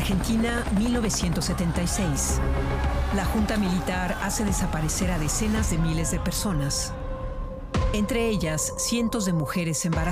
Argentina, 1976. La junta militar hace desaparecer a decenas de miles de personas, entre ellas cientos de mujeres embarazadas.